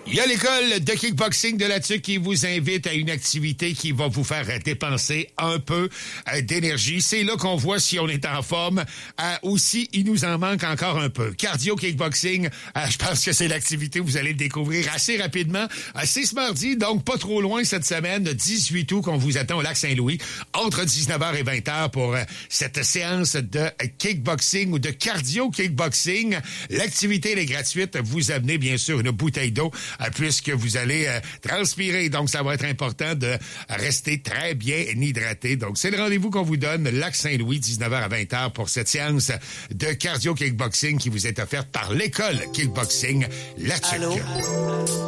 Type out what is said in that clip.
Il y a l'école de kickboxing de la TUC qui vous invite à une activité qui va vous faire dépenser un peu d'énergie. C'est là qu'on voit si on est en forme. Aussi, il nous en manque encore un peu. Cardio kickboxing, je pense que c'est l'activité que vous allez le découvrir assez rapidement. C'est ce mardi, donc pas trop loin cette semaine, 18 août, qu'on vous attend au Lac-Saint-Louis, entre 19h et 20h pour cette séance de kickboxing ou de cardio kickboxing. L'activité elle est gratuite. Vous amenez bien sûr une bouteille d'eau puisque vous allez transpirer. Donc, ça va être important de rester très bien hydraté. Donc, c'est le rendez-vous qu'on vous donne, Lac-Saint-Louis, 19h à 20h pour cette séance de cardio kickboxing qui vous est offerte par l'école kickboxing La TUC. Allô?